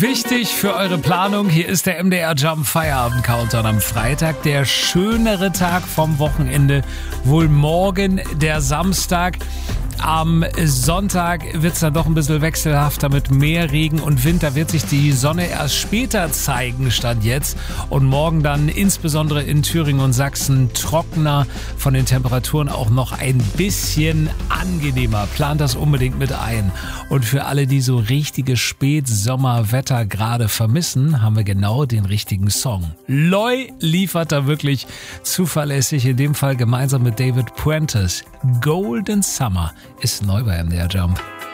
Wichtig für eure Planung, hier ist der MDR Jump Feierabend Countdown am Freitag. Der schönere Tag vom Wochenende, wohl morgen der Samstag. Am Sonntag wird es dann doch ein bisschen wechselhafter mit mehr Regen und Wind. Da wird sich die Sonne erst später zeigen, statt jetzt. Und morgen dann insbesondere in Thüringen und Sachsen trockener, von den Temperaturen auch noch ein bisschen angenehmer. Plant das unbedingt mit ein. Und für alle, die so richtige Spätsommerwetter gerade vermissen, haben wir genau den richtigen Song. Loy liefert da wirklich zuverlässig, in dem Fall gemeinsam mit David Puentes. Golden Summer ist neu bei MDR Jump.